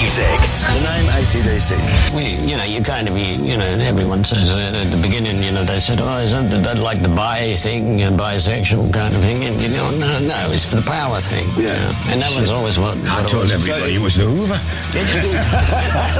music. The name AC/DC. Everyone says at the beginning, they said, isn't that like the bi thing, bisexual kind of thing? And, no, it's for the power thing. Yeah. And that was always what I told everybody it was the Hoover.